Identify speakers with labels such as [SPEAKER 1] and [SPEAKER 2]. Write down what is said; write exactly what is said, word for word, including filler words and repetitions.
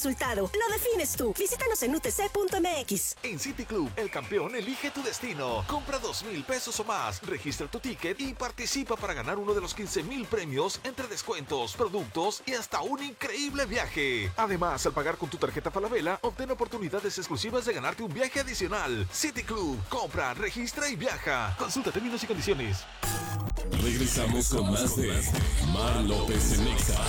[SPEAKER 1] resultado. Lo defines tú. Visítanos en u t c punto m x.
[SPEAKER 2] En City Club, el campeón elige tu destino. Compra dos mil pesos o más, registra tu ticket y participa para ganar uno de los quince mil premios entre descuentos, productos y hasta un increíble viaje. Además, al pagar con tu tarjeta Falabella, obtén oportunidades exclusivas de ganarte un viaje adicional. City Club, compra, registra y viaja. Consulta términos y condiciones.
[SPEAKER 3] Regresamos con más de Mar López en Nexa.